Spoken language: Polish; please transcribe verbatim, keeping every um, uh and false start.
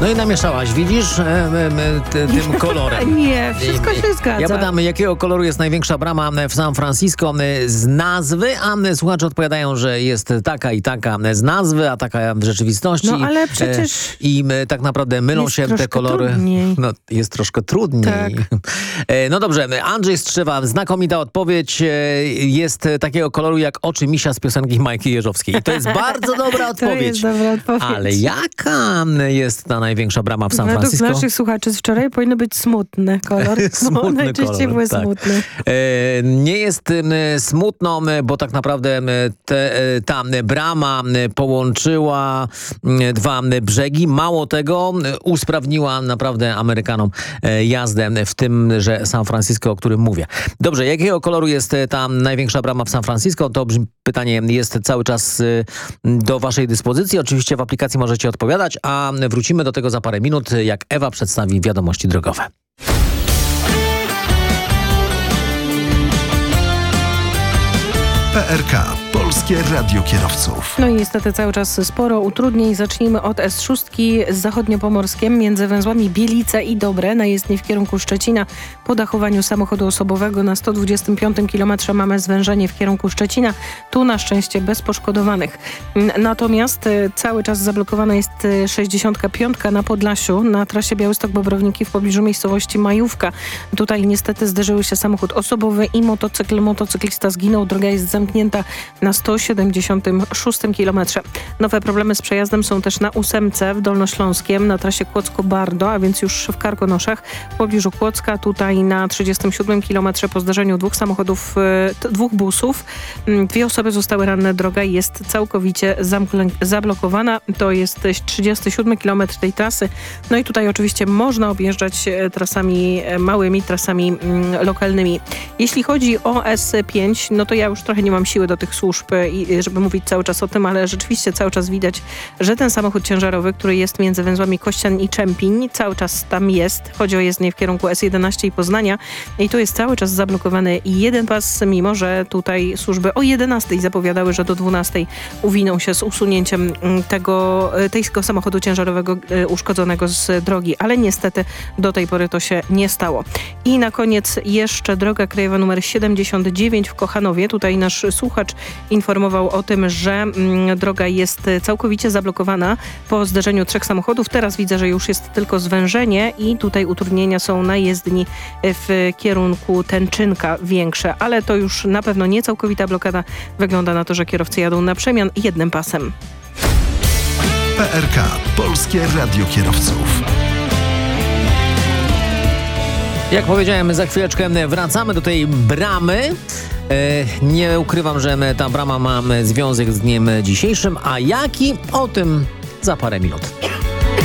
No i namieszałaś, widzisz, e, e, ty, tym kolorem. Nie, wszystko się zgadza. Ja pytam, jakiego koloru jest największa brama w San Francisco z nazwy, a słuchacze odpowiadają, że jest taka i taka z nazwy, a taka w rzeczywistości. No ale przecież... I tak naprawdę mylą się te kolory. Trudniej. No, jest troszkę trudniej. Tak. No dobrze, Andrzej Strzewa, znakomita odpowiedź. Jest takiego koloru jak oczy misia z piosenki Majki Jeżowskiej. I to jest bardzo dobra odpowiedź. To jest dobra odpowiedź. Ale jaka jest ta największa brama w San Według Francisco? Według naszych słuchaczy z wczoraj powinno być smutny kolor. Smutny Najczęściej kolor, były tak. smutne. E, nie jest e, smutno, bo tak naprawdę e, te, e, ta brama połączyła e, dwa brzegi. Mało tego, e, usprawniła naprawdę Amerykanom e, jazdę w tym, że San Francisco, o którym mówię. Dobrze, jakiego koloru jest ta największa brama w San Francisco? To pytanie jest cały czas e, do waszej dyspozycji. Oczywiście w aplikacji możecie odpowiadać, a wrócimy do tego za parę minut, jak Ewa przedstawi wiadomości drogowe. P R K. Polskie Radio Kierowców. No i niestety cały czas sporo utrudnień. Zacznijmy od S sześć z zachodniopomorskiem między węzłami Bielice i Dobre na jezdni w kierunku Szczecina. Po dachowaniu samochodu osobowego na sto dwudziestym piątym kilometrze mamy zwężenie w kierunku Szczecina. Tu na szczęście bez poszkodowanych. Natomiast cały czas zablokowana jest sześćdziesiątka piątka na Podlasiu na trasie Białystok-Bobrowniki w pobliżu miejscowości Majówka. Tutaj niestety zderzyły się samochód osobowy i motocykl. Motocyklista zginął. Droga jest zamknięta na sto siedemdziesiątym szóstym kilometrze. Nowe problemy z przejazdem są też na ósemce w Dolnośląskiem na trasie Kłodzko-Bardo, a więc już w Karkonoszach w pobliżu Kłodzka. Tutaj na trzydziestym siódmym kilometrze po zdarzeniu dwóch samochodów, t, dwóch busów. Dwie osoby zostały ranne. Droga jest całkowicie zamkl- zablokowana. To jest trzydziesty siódmy kilometr tej trasy. No i tutaj oczywiście można objeżdżać trasami małymi, trasami mm, lokalnymi. Jeśli chodzi o S pięć, no to ja już trochę nie mam siły do tych służb, i żeby mówić cały czas o tym, ale rzeczywiście cały czas widać, że ten samochód ciężarowy, który jest między węzłami Kościan i Czempiń, cały czas tam jest. Chodzi o jezdnię w kierunku S jedenaście i Poznania i tu jest cały czas zablokowany jeden pas, mimo że tutaj służby o jedenastej zapowiadały, że do dwunastej uwiną się z usunięciem tego, tego samochodu ciężarowego uszkodzonego z drogi, ale niestety do tej pory to się nie stało. I na koniec jeszcze droga krajowa numer siedemdziesiąt dziewięć w Kochanowie. Tutaj nasz słuchacz informował o tym, że mm, droga jest całkowicie zablokowana po zderzeniu trzech samochodów. Teraz widzę, że już jest tylko zwężenie i tutaj utrudnienia są na jezdni w kierunku Tęczynka większe, ale to już na pewno nie całkowita blokada. Wygląda na to, że kierowcy jadą na przemian jednym pasem. P R K. Polskie Radio Kierowców. Jak powiedziałem, za chwileczkę wracamy do tej bramy. Nie ukrywam, że ta brama ma związek z dniem dzisiejszym, a jaki? O tym za parę minut.